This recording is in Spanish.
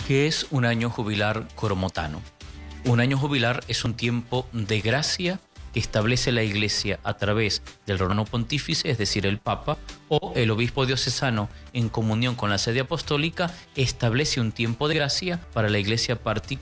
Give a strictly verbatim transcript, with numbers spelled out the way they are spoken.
¿Qué es un año jubilar coromotano? Un año jubilar es un tiempo de gracia que establece la Iglesia a través del Romano Pontífice, es decir, el Papa, o el obispo diocesano en comunión con la sede apostólica, establece un tiempo de gracia para la Iglesia particular